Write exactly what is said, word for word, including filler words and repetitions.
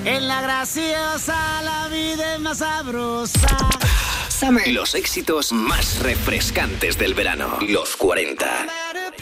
En la graciosa la vida es más sabrosa. Summer. Los éxitos más refrescantes del verano. Los cuarenta.